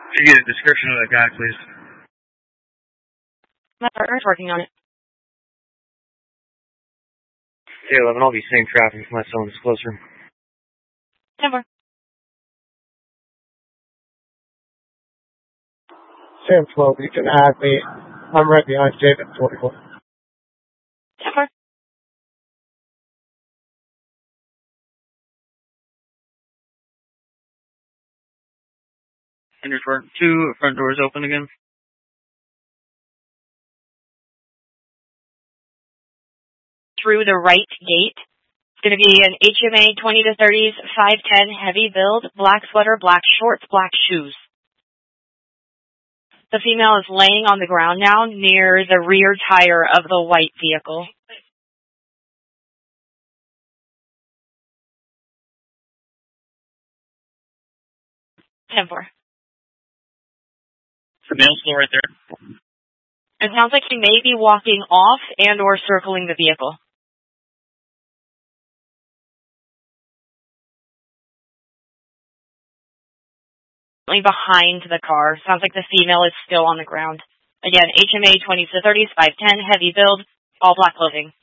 Could you get a description of that guy, please? My partner's working on it. Yeah, 11, I'll be seeing traffic unless someone's closer. 10-4. Sam 12, you can have me. I'm right behind David, 44. 10-4. And your two front doors open again. Through the right gate. It's going to be an HMA 20 to 30s, 5'10", heavy build, black sweater, black shorts, black shoes. The female is laying on the ground now near the rear tire of the white vehicle. The male's still right there. It sounds like he may be walking off and or circling the vehicle. Behind the car. Sounds like the female is still on the ground. Again, HMA 20 to 30s, 5'10", heavy build, all black clothing.